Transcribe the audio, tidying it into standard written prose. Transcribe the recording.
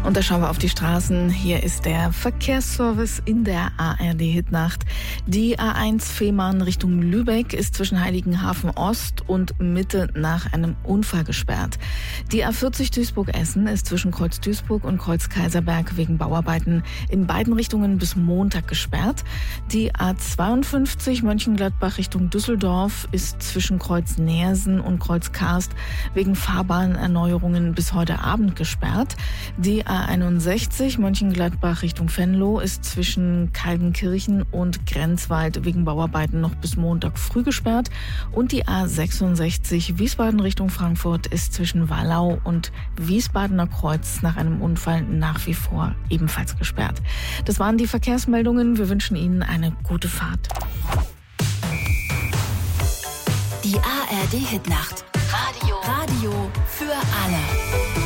Und da schauen wir auf die Straßen. Hier ist der Verkehrsservice in der ARD-Hitnacht. Die A1 Fehmarn Richtung Lübeck ist zwischen Heiligenhafen Ost und Mitte nach einem Unfall gesperrt. Die A40 Duisburg-Essen ist zwischen Kreuz Duisburg und Kreuz Kaiserberg wegen Bauarbeiten in beiden Richtungen bis Montag gesperrt. Die A52 Mönchengladbach Richtung Düsseldorf ist zwischen Kreuz Neersen und Kreuz Karst wegen Fahrbahnerneuerungen bis heute Abend gesperrt. Die A61 Mönchengladbach Richtung Venlo ist zwischen Kaldenkirchen und Grenzwald wegen Bauarbeiten noch bis Montag früh gesperrt. Und die A66 Wiesbaden Richtung Frankfurt ist zwischen Wallau und Wiesbadener Kreuz nach einem Unfall nach wie vor ebenfalls gesperrt. Das waren die Verkehrsmeldungen. Wir wünschen Ihnen eine gute Fahrt. Die ARD Hitnacht. Radio für alle.